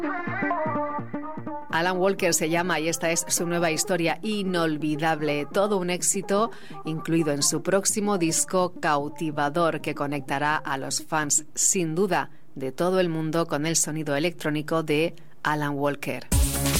Alan Walker se llama y esta es su nueva historia inolvidable, todo un éxito incluido en su próximo disco cautivador que conectará a los fans sin duda de todo el mundo con el sonido electrónico de Alan Walker.